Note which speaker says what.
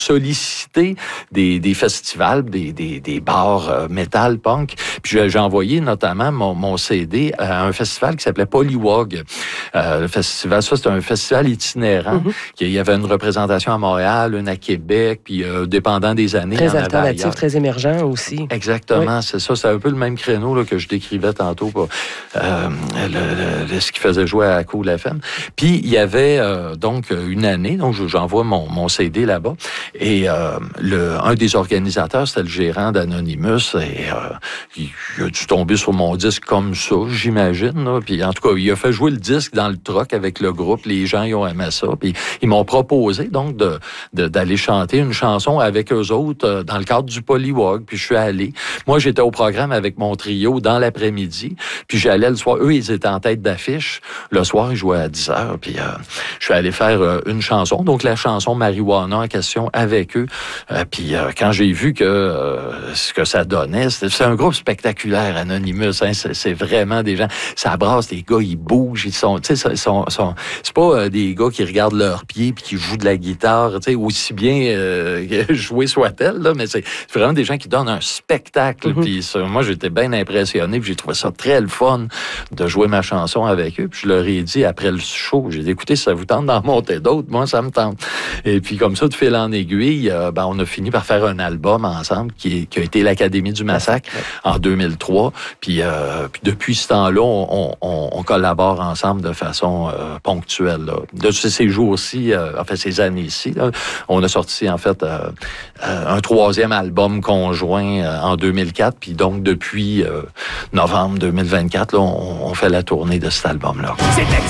Speaker 1: sollicité des festivals, des bars métal, punk. Puis j'ai envoyé notamment mon CD à un festival qui s'appelait Polywog. Le festival, ça, c'est un festival itinérant. Il y avait une représentation à Montréal, une à Québec, puis dépendant des années,
Speaker 2: très
Speaker 1: il y en avait
Speaker 2: alternatif,
Speaker 1: ailleurs.
Speaker 2: très émergent aussi.
Speaker 1: Exactement,
Speaker 2: oui.
Speaker 1: c'est ça. C'est un peu le même créneau là, que je décrivais tantôt, ce qui faisait jouer à Cool FM. Puis il y avait donc une année, donc j'envoie mon CD là-bas. Et un des organisateurs, c'était le gérant d'Anonymous. Et il a dû tomber sur mon disque comme ça, j'imagine. Là. Puis en tout cas, il a fait jouer le disque dans le truck avec le groupe. Les gens, ils ont aimé ça. Puis ils m'ont proposé donc d'aller chanter une chanson avec eux autres dans le cadre du Polywog. Puis je suis allé. Moi, j'étais au programme avec mon trio dans l'après-midi. Puis j'allais le soir. Eux, ils étaient en tête d'affiche. Le soir, ils jouaient à 10h. Puis je suis allé faire une chanson. Donc la chanson Marijuana en question avec eux. Puis quand j'ai vu ce que ça donnait, c'est un groupe spectaculaire, Anonymous. Hein, c'est vraiment des gens. Ça brasse, les gars, ils bougent, ils sont, tu sais, c'est pas des gars qui regardent leurs pieds puis qui jouent de la guitare, tu sais, aussi bien jouer soit-elle, là, mais c'est vraiment des gens qui donnent un spectacle. Puis moi, j'étais bien impressionné, puis j'ai trouvé ça très le fun de jouer ma chanson avec eux. Puis je leur ai dit après le show, j'ai dit, écoutez, si ça vous tente d'en monter d'autres, moi, ça me tente. Et puis comme ça, de fil en aiguille, on a fini par faire un album ensemble qui a été l'Académie du Massacre en 2003. Puis depuis ce temps-là, on collabore ensemble de façon ponctuelle. Là. De ces jours-ci, ces années-ci, là, on a sorti en fait un troisième album conjoint en 2004. Puis donc depuis novembre 2024, là, on fait la tournée de cet album-là.